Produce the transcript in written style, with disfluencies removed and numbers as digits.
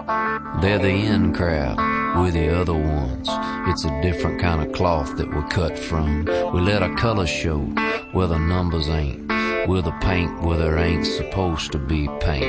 They're the in crowd, we're the other ones. It's a different kind of cloth that we're cut from. We let our colors show where the numbers ain't. We're the paint where there ain't supposed to be paint.